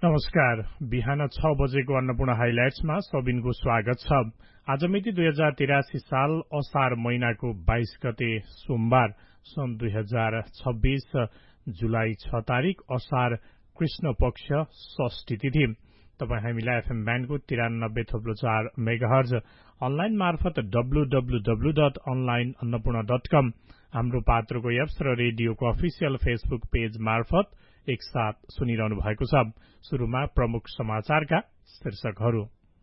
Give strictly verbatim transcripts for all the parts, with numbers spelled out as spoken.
नमस्कार। बिहान छ बजेको अन्नपूर्ण हाइलाइट्समा सबिनको स्वागत छ। आज मिति दुई हजार तिरासी साल असार महिनाको बाइस गते सोमबार सन् दुई हजार छब्बीस जुलाई छ तारिक असार कृष्ण पक्ष षष्ठी तिथि। तपाई हामीलाई एफएम ब्यान्डको तिरानब्बे थोप्लो चार मेगाहर्ज अनलाइन मार्फत W W W dot online Annapurna dot कम हाम्रो पात्रको एप्स र रेडियोको अफिसियल फेसबुक पेज मार्फत एकसाथ सुनिरहनु भएको छ। शुरूमा प्रमुख समाचारका शीर्षकहरू।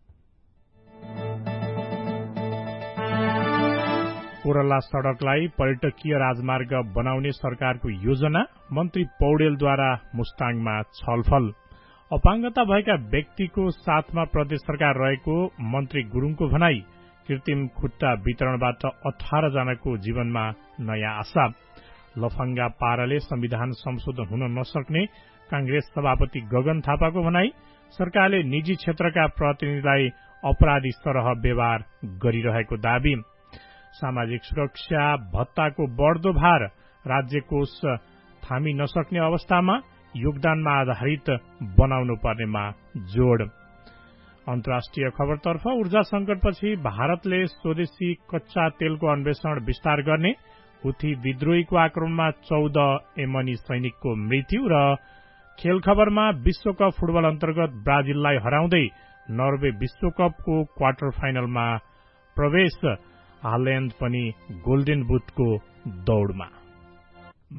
कोरला सड़कलाई पर्यटकीय राजमार्ग बनाउने सरकारको योजना, मन्त्री पौडेलद्वारा मुस्ताङमा छलफल। अपाङ्गता भएका व्यक्तिको साथमा प्रदेश सरकार रहेको मन्त्री गुरूङको भनाई। कृत्रिम खुट्टा वितरणबाट अठार जनाको जीवनमा नयाँ आशा। लफंगा पाराले संविधान संशोधन हुन नसक्ने कांग्रेस सभापति गगन थापाको भनाई। सरकारले निजी क्षेत्रका प्रतिनिधिलाई अपराधी सरह व्यवहार गरिरहेको दावी। सामाजिक सुरक्षा भत्ताको बढ्दो भार राज्य कोष थामी नसक्ने अवस्थामा योगदानमा आधारित बनाउनु पर्नेमा जोड़। अन्तर्राष्ट्रिय खबरतर्फ ऊर्जा संकटपछि भारतले स्वदेशी कच्चा तेलको अन्वेषण विस्तार गर्ने। हुथी विद्रोहीको आक्रमणमा चौध यमनी सैनिकको मृत्यु र खेल खबरमा विश्वकप फुटबल अन्तर्गत ब्राजिललाई हराउँदै नर्वे विश्वकपको क्वार्टर फाइनलमा प्रवेश। हाल्याण्ड पनि गोल्डेन बुटको दौड़मा।